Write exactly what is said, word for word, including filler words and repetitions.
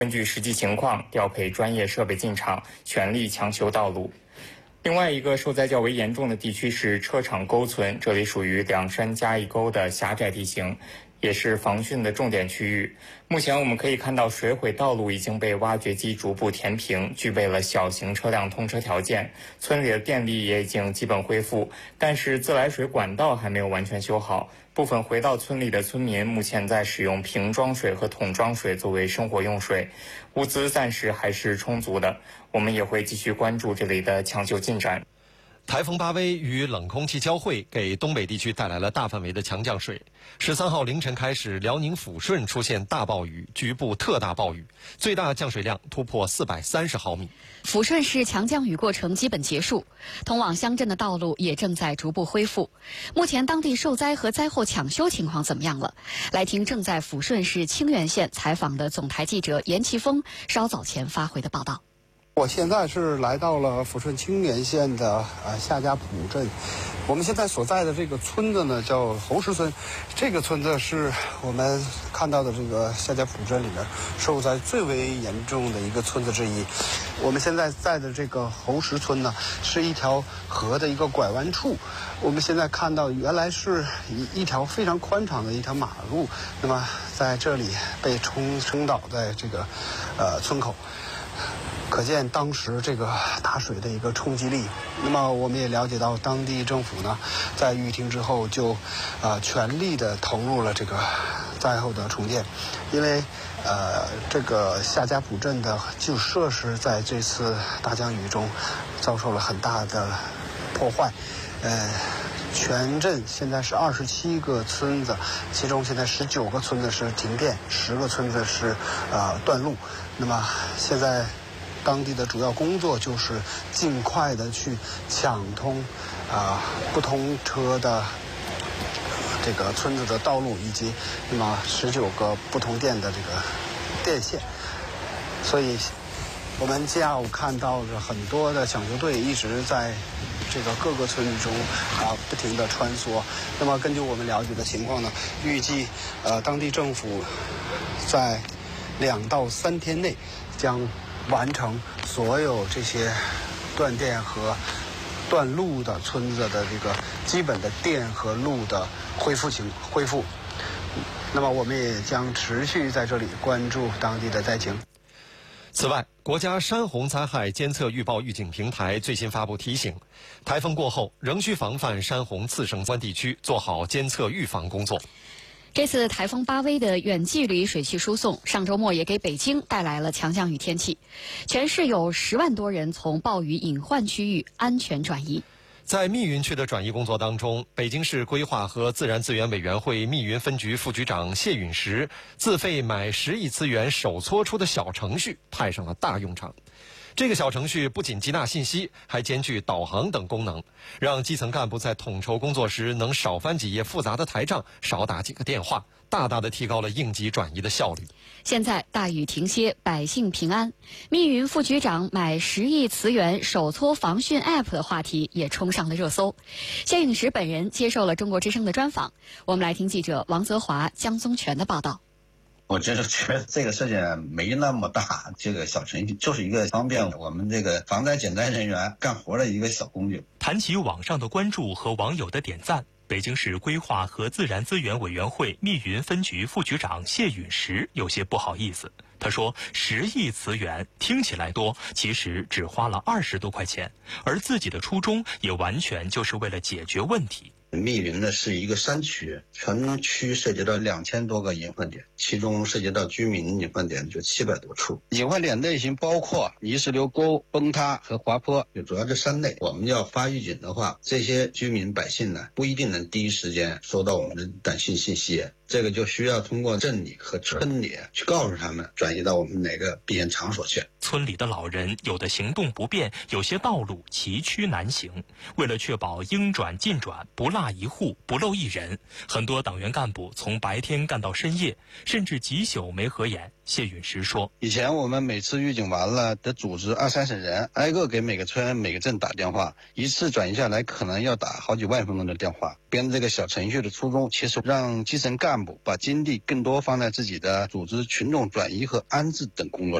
根据实际情况调配专业设备进场，全力抢修道路。另外一个受灾较为严重的地区是车厂沟村，这里属于两山夹一沟的狭窄地形，也是防汛的重点区域。目前我们可以看到，水毁道路已经被挖掘机逐步填平，具备了小型车辆通车条件。村里的电力也已经基本恢复，但是自来水管道还没有完全修好。部分回到村里的村民目前在使用瓶装水和桶装水作为生活用水，物资暂时还是充足的。我们也会继续关注这里的抢救进展。 台风巴威与冷空气交汇，给东北地区带来了大范围的强降水。十三号凌晨开始，辽宁抚顺出现大暴雨，局部特大暴雨，最大降水量突破四百三十毫米。 抚顺市强降雨过程基本结束，通往乡镇的道路也正在逐步恢复。目前当地受灾和灾后抢修情况怎么样了？来听正在抚顺市清源县采访的总台记者严奇峰稍早前发回的报道。 我现在是来到了抚顺清源县的呃夏家堡镇，我们现在所在的这个村子呢叫侯石村，这个村子是我们看到的这个夏家堡镇里面受灾最为严重的一个村子之一。我们现在在的这个侯石村呢，是一条河的一个拐弯处。我们现在看到原来是一一条非常宽敞的一条马路，那么在这里被冲冲倒在这个呃村口。可见当时这个大水的一个冲击力。那么我们也了解到，当地政府呢，在雨停之后就，呃，全力的投入了这个灾后的重建，因为，呃，这个夏家堡镇的基础设施在这次大降雨中遭受了很大的破坏，呃。全镇现在是二十七个村子，其中现在十九个村子是停电，十个村子是呃断路。那么现在当地的主要工作就是尽快的去抢通啊、呃、不通车的这个村子的道路，以及那么十九个不通电的这个电线。所以我们下午看到着很多的抢救队一直在这个各个村中啊不停地穿梭。那么根据我们了解的情况呢，预计呃当地政府在两到三天内将完成所有这些断电和断路的村子的这个基本的电和路的恢复情恢复。那么我们也将持续在这里关注当地的灾情。 此外，国家山洪灾害监测预报预警平台最新发布提醒，台风过后仍需防范山洪次生关地区做好监测预防工作。 这次台风巴威的远距离水汽输送，上周末也给北京带来了强降雨天气，全市有十万多人从暴雨隐患区域安全转移。 在密云区的转移工作当中，北京市规划和自然资源委员会密云分局副局长谢允石自费买十亿资源手搓出的小程序派上了大用场。这个小程序不仅接纳信息，还兼具导航等功能，让基层干部在统筹工作时能少翻几页复杂的台账，少打几个电话，大大的提高了应急转移的效率。 现在大雨停歇，百姓平安。密云副局长买十亿磁源手搓防汛 App 的话题也冲上了热搜。谢允石本人接受了中国之声的专访，我们来听记者王泽华、江宗全的报道。 我就是觉得这个事情没那么大，这个小程序就是一个方便我们这个防灾减灾人员干活的一个小工具。 谈起网上的关注和网友的点赞，北京市规划和自然资源委员会密云分局副局长谢允石有些不好意思。他说，十亿磁源听起来多，其实只花了二十多块钱，而自己的初衷也完全就是为了解决问题。 密云呢是一个山区，全区涉及到两千多个隐患点，其中涉及到居民隐患点就七百多处。隐患点类型包括泥石流沟、崩塌和滑坡，就主要是山内。我们要发预警的话，这些居民百姓呢不一定能第一时间收到我们的短信信息，这个就需要通过镇里和村里去告诉他们转移到我们哪个避险场所去。 村里的老人有的行动不便，有些道路崎岖难行，为了确保应转尽转，不落一户不漏一人，很多党员干部从白天干到深夜，甚至几宿没合眼， 谢允石说：“ 以前我们每次预警完了，得组织二三十人，挨个给每个村、每个镇打电话，一次转移下来可能要打好几万分钟的电话。编这个小程序的初衷，其实让基层干部把精力更多放在自己的组织群众转移和安置等工作。”